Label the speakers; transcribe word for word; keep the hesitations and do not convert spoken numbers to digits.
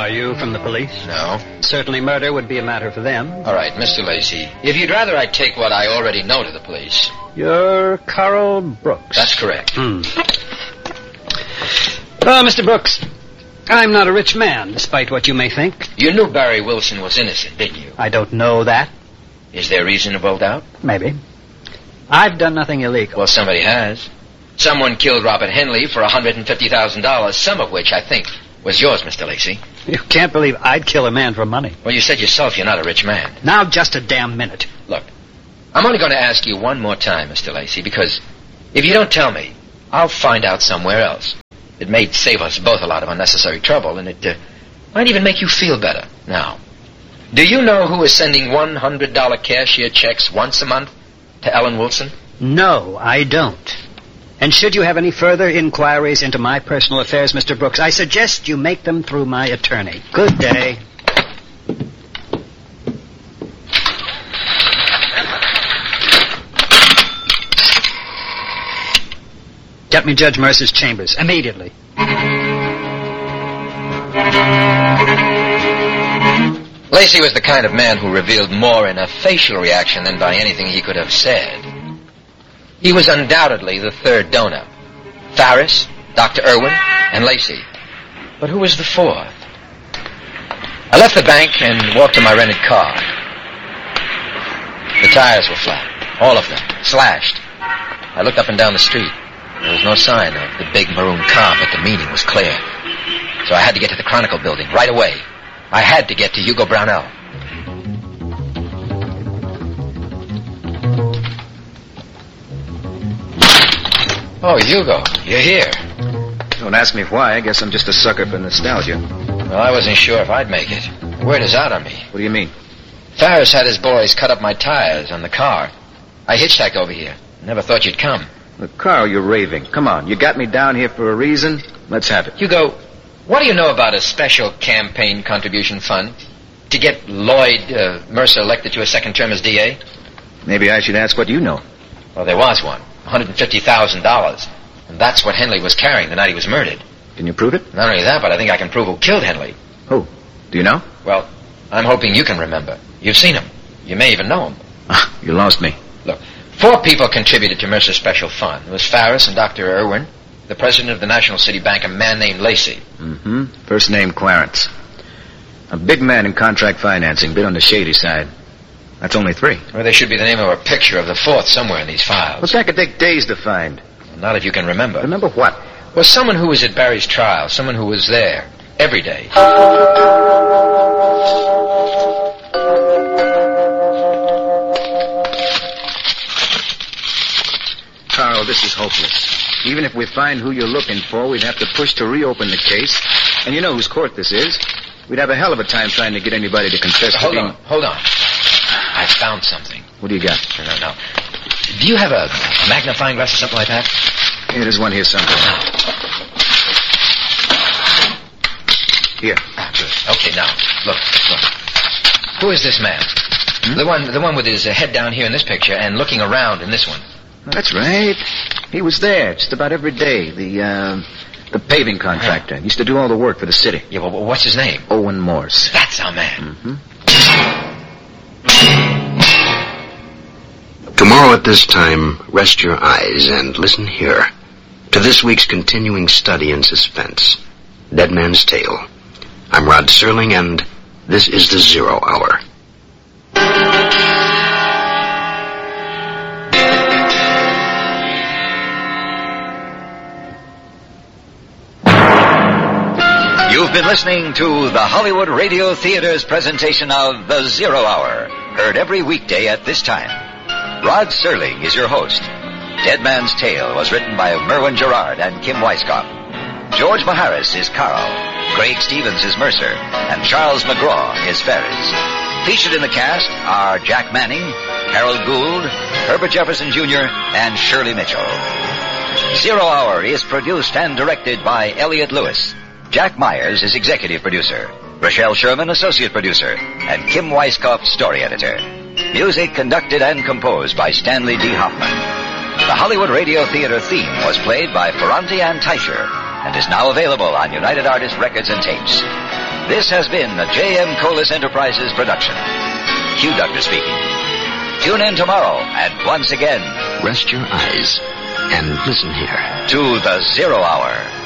Speaker 1: Are you from the police?
Speaker 2: No.
Speaker 1: Certainly murder would be a matter for them.
Speaker 2: All right, Mister Lacey, if you'd rather I take what I already know to the police.
Speaker 1: You're Carl Brooks.
Speaker 2: That's correct.
Speaker 1: Hmm. Well, Mister Brooks, I'm not a rich man, despite what you may think.
Speaker 2: You knew Barry Wilson was innocent, didn't you?
Speaker 1: I don't know that.
Speaker 2: Is there reasonable doubt?
Speaker 1: Maybe. I've done nothing illegal.
Speaker 2: Well, somebody has. Someone killed Robert Henley for one hundred fifty thousand dollars, some of which, I think, was yours, Mister Lacey.
Speaker 1: You can't believe I'd kill a man for money.
Speaker 2: Well, you said yourself you're not a rich man.
Speaker 1: Now, just a damn minute.
Speaker 2: Look, I'm only going to ask you one more time, Mister Lacey, because if you don't tell me, I'll find out somewhere else. It may save us both a lot of unnecessary trouble, and it uh, might even make you feel better. Now, do you know who is sending one hundred dollars cashier checks once a month to Ellen Wilson?
Speaker 1: No, I don't. And should you have any further inquiries into my personal affairs, Mister Brooks, I suggest you make them through my attorney. Good day. Get me Judge Mercer's chambers, immediately.
Speaker 2: Lacey was the kind of man who revealed more in a facial reaction than by anything he could have said. He was undoubtedly the third donor. Farris, Doctor Irwin, and Lacey. But who was the fourth? I left the bank and walked to my rented car. The tires were flat, all of them, slashed. I looked up and down the street. There was no sign of the big maroon car, but the meaning was clear. So I had to get to the Chronicle building right away. I had to get to Hugo Brownell. Oh, Hugo, you're here.
Speaker 3: Don't ask me why. I guess I'm just a sucker for nostalgia.
Speaker 2: Well, I wasn't sure if I'd make it. The word is out on me.
Speaker 3: What do you mean?
Speaker 2: Farris had his boys cut up my tires on the car. I hitchhiked over here. Never thought you'd come.
Speaker 3: Look, Carl, you're raving. Come on, you got me down here for a reason. Let's have it.
Speaker 2: Hugo, what do you know about a special campaign contribution fund to get Lloyd uh, Mercer elected to a second term as D A?
Speaker 3: Maybe I should ask what you know.
Speaker 2: Well, there was one. one hundred fifty thousand dollars. And that's what Henley was carrying the night he was murdered.
Speaker 3: Can you prove it?
Speaker 2: Not only that, but I think I can prove who killed Henley.
Speaker 3: Who? Do you know?
Speaker 2: Well, I'm hoping you can remember. You've seen him. You may even know him.
Speaker 3: Ah, you lost me.
Speaker 2: Look, four people contributed to Mercer's special fund. It was Farris and Doctor Irwin, the president of the National City Bank, a man named Lacey.
Speaker 3: Mm-hmm. First name Clarence. A big man in contract financing, bit on the shady side. That's only three.
Speaker 2: Well, there should be the name or a picture of the fourth somewhere in these files.
Speaker 3: Well, that could take days to find.
Speaker 2: Well, not if you can remember.
Speaker 3: Remember what?
Speaker 2: Well, someone who was at Barry's trial. Someone who was there. Every day.
Speaker 3: Carl, this is hopeless. Even if we find who you're looking for, we'd have to push to reopen the case. And you know whose court this is. We'd have a hell of a time trying to get anybody to confess
Speaker 2: Hold
Speaker 3: to being...
Speaker 2: on, hold on. I found something.
Speaker 3: What do you got?
Speaker 2: No, no, no. Do you have a, a magnifying glass or something like that?
Speaker 3: Yeah, there's one here somewhere. Here.
Speaker 2: Ah, good. Okay, now, look, look. Who is this man? Hmm? The one the one with his uh, head down here in this picture and looking around in this one.
Speaker 3: That's right. He was there just about every day. The, uh, the paving contractor. Used to do all the work for the city.
Speaker 2: Yeah, well, what's his name?
Speaker 3: Owen Morse.
Speaker 2: That's our man.
Speaker 3: Mm-hmm.
Speaker 4: Tomorrow at this time, rest your eyes and listen here to this week's continuing study in suspense, Dead Man's Tale. I'm Rod Serling, and this is the Zero Hour.
Speaker 5: You've been listening to the Hollywood Radio Theater's presentation of The Zero Hour, heard every weekday at this time. Rod Serling is your host. Dead Man's Tale was written by Merwin Gerard and Kim Weisskopf. George Maharis is Carl, Craig Stevens is Mercer, and Charles McGraw is Ferris. Featured in the cast are Jack Manning, Harold Gould, Herbert Jefferson Junior, and Shirley Mitchell. Zero Hour is produced and directed by Elliot Lewis. Jack Myers is executive producer, Rochelle Sherman associate producer, and Kim Weisskopf story editor. Music conducted and composed by Stanley D. Hoffman. The Hollywood Radio Theater theme was played by Ferranti and Teicher and is now available on United Artists Records and Tapes. This has been a J M Colas Enterprises production. Hugh Duggar speaking. Tune in tomorrow, and once again,
Speaker 4: Rest your eyes and listen here.
Speaker 5: to the Zero Hour.